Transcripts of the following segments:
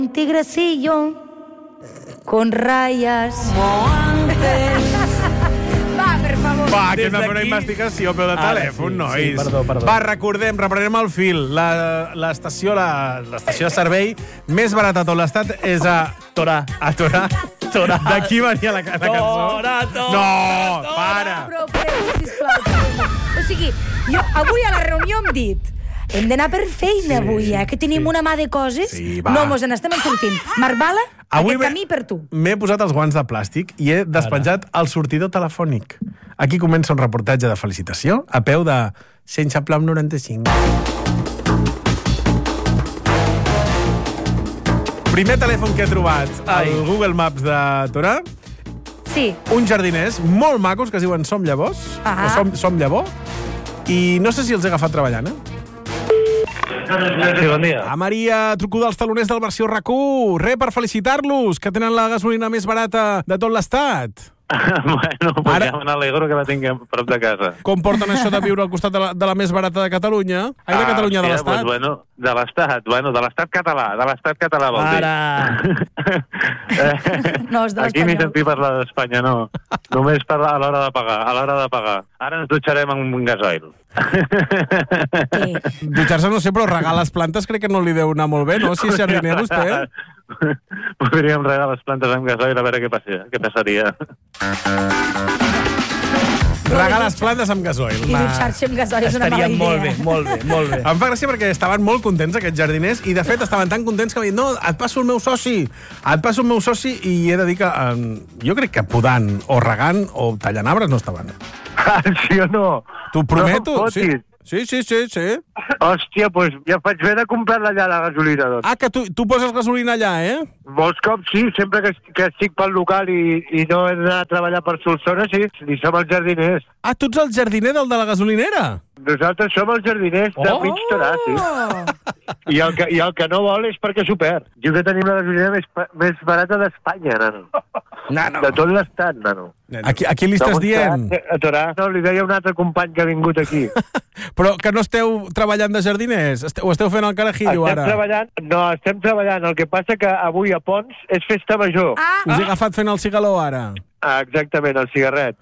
Un tigrecillo con rayas. Va, per favor. Va, que hem de fer una investigació a peu de telèfon, nois. Sí, perdó. Va, recordem, reprenem el fil. L'estació de servei més barata de tot l'estat és a... Torà. A Torà. De qui venia la cançó? Torà. No, para. Però, sisplau. O sigui, jo avui a la reunió hem dit hem d'anar per feina avui, que tenim una mà de coses. Sí, va. No mos n'estem sortint. Marc Bala, Avui aquest camí per tu. M'he posat els guants de plàstic i he despenjat el sortidor telefònic. Aquí comença un reportatge de felicitació a peu de Sense Plam 95. Primer telèfon que he trobat al Google Maps de Torà. Sí. Uns jardiners molt macos que es diuen Som Llavors, o Som Llavor, i no sé si els he agafat treballant, Sí, bon dia. A Maria, truco dels taloners del versió RAC1. Re, per felicitar-los, que tenen la gasolina més barata de tot l'estat. Bueno, pues ara... ja me n'alegro que la tinc a prop de casa. Com porten això de viure al costat de la més barata de Catalunya? Ai, de Catalunya, de l'Estat? Pues, bueno, de l'Estat català, vol dir. No, és de Aquí ni sentir parlar d'Espanya, no. Només parlar a l'hora de pagar. Ara ens dutxarem amb un gasoil. Dutxar-se no sé, però regar les plantes crec que no li deu anar molt bé, no? Si és jardiner, vostè. Podríem regar les plantes amb gasoil a veure què passaria. Regar les plantes amb gasoil. I dutxar-se amb gasoil és una mala idea. Estaria molt bé. Em fa gràcia perquè estaven molt contents aquests jardiners i de fet estaven tan contents que m'han dit no, et passo el meu soci i he de dir que jo crec que podant o regant o tallant arbres no estaven. Sí o no? T'ho prometo. No sí. Hòstia, doncs ja faig bé de comprar-la allà, la gasolina. Doncs. Ah, que tu poses gasolina allà, Molts cops sí, sempre que estic pel local i no he d'anar a treballar per Solsona, sí, i som els jardiners. Ah, tu ets el jardiner del de la gasolinera? Nosaltres som els jardiners de mig Torà, sí. I el que no vol és perquè s'ho perd. Diu que tenim la gasolina més barata d'Espanya, nano. No. De tot l'estat, nano. A qui li estàs dient? A Torà. No, li deia un altre company que ha vingut aquí. Però que no esteu treballant de jardiners? O esteu fent el carajillo ara? Estem treballant. El que passa que avui a Pons és festa major. Us he agafat fent el cigaló ara? Exactament, el cigarret.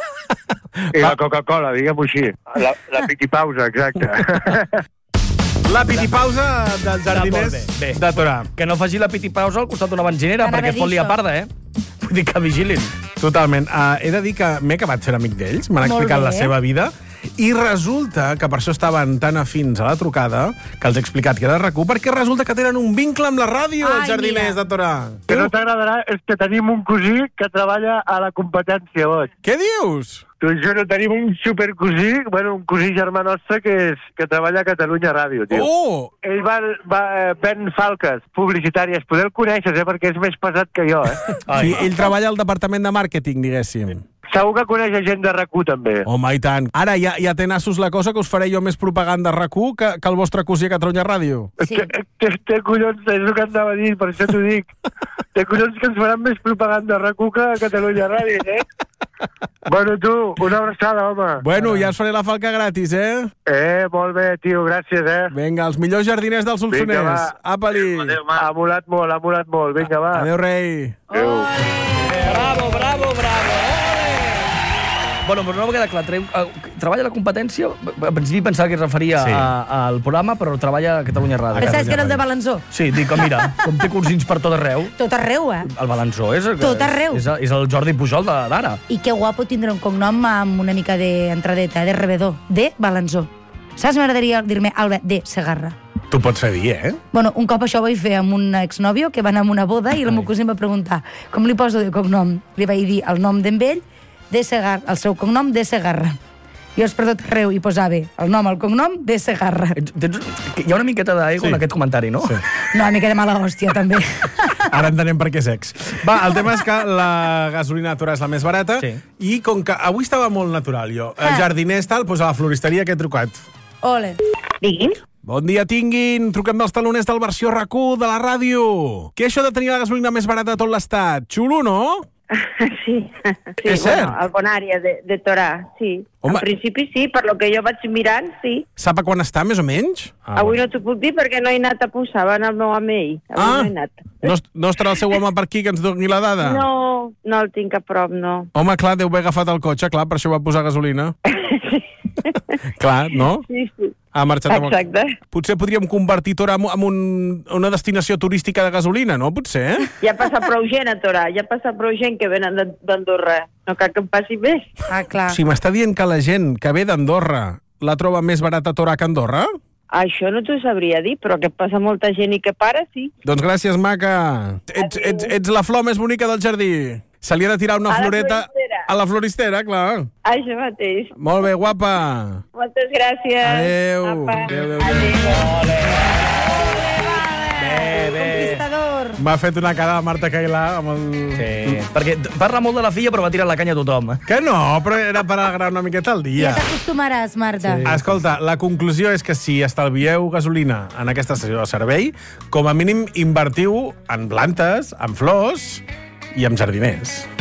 I la Coca-Cola, diguem-ho així. La pitipausa, exacte. La pitipausa dels jardiners de Torà. Que no faci la pitipausa al costat d'una benzinera, perquè es pot liar parda, Vull dir que vigilin. Totalment. He de dir que m'he acabat fent amic d'ells, m'han explicat la seva vida, i resulta que per això estaven tan afins a la trucada que els he explicat que era de RAC1, perquè resulta que tenen un vincle amb la ràdio, els jardiners de Torà. Que no t'agradarà és que tenim un cosí que treballa a la competència, boig. Què dius? T'ho juro, tenim un supercosí, un cosí germà nostre que treballa a Catalunya Ràdio, tio. Oh! Ell ven falques publicitàries. Poder el coneixes, perquè és més pesat que jo, Sí, ell treballa al departament de màrqueting, diguéssim. Segur que coneix gent de RAC1, també. Home, i tant. Ara ja té nassos la cosa que us faré jo més propaganda a RAC1 que el vostre cosí a Catalunya Ràdio. Sí. Té collons, és el que andava a dir, per això t'ho dic. Té collons que ens faran més propaganda a RAC1 que a Catalunya Ràdio, Bueno, tu, una abraçada, home. Bueno, ja us faré la falca gratis, Molt bé, tio, gràcies, Vinga, els millors jardiners del Solsonès. Apa-li. Ha molat molt. Vinga, va. Adéu, rei. Adéu. Bravo. Bueno, però no m'ha quedat clar. Treballa a la competència? En principi pensava que es referia al programa, però treballa a Catalunya Ràdio. Pensaves que era el de Balanzó? Sí, dic que mira, com té cursins per tot arreu. Tot arreu, El Balanzó és... Tot arreu. És el Jordi Pujol d'ara. I que guapo tindre un cognom amb una mica d'entradeta, de rebedor, de Balanzó. Saps? M'agradaria dir-me Albert de Segarra. Tu pots fer dir, Bueno, un cop això ho vaig fer amb un exnòvio que va anar a una boda i el meu cosí em va preguntar com li poso de cognom. Li vaig dir el nom d'en ell, de Segarra, el seu cognom de Segarra. Jo per tot arreu hi posava el nom, el cognom de Segarra. Hi ha una miqueta d'ego en aquest comentari, no? Sí. No, una mica de mala hòstia, també. Ara entenem per què és ex. Va, el tema és que la gasolina a Torà és la més barata i com que avui estava molt natural jo, jardiners tal, doncs a la floristeria que he trucat. Ole. Digui'm. Bon dia, tinguin. Truquem dels taloners del versió RAC1 de la ràdio. Què això de tenir la gasolina més barata de tot l'estat? Xulo, no? Sí, És cert? al Bonària de Torà, sí. Home. En principi sí, per lo que jo vaig mirant, sí. Sap a quan està, més o menys? Avui no t'ho puc dir perquè no he anat a posar, va anar el meu home ahir. Avui no he anat. No estarà el seu home per aquí que ens doni la dada? No el tinc a prop, no. Home, clar, deu haver agafat el cotxe, clar, per això va posar gasolina. Clar, no? Sí. Ha marxat amb Exacte. Potser podríem convertir Torà en una destinació turística de gasolina, no? Potser, eh? Ja passa prou gent a Torà, ja passa prou gent que venen d'Andorra. No cal que em passi més. Ah, clar. Si m'està dient que la gent que ve d'Andorra la troba més barata a Torà que a Andorra? Això no t'ho sabria dir, però que passa molta gent i que para, sí. Doncs gràcies, maca. Ets la flor més bonica del jardí. Se li ha de tirar una floreta a la floristera, clar. Això mateix. Molt bé, guapa. Moltes gràcies. Adéu. Apa. Adéu. Conquistador. M'ha fet una cara de Marta Cailà amb el... Sí, perquè parla molt de la filla, però va tirar la canya a tothom. Que no, però era per alegrar una miqueta el dia. Ja t'acostumaràs, Marta. Sí. Escolta, la conclusió és que si estalvieu gasolina en aquesta estació de servei, com a mínim invertiu en plantes, en flors i en jardiners.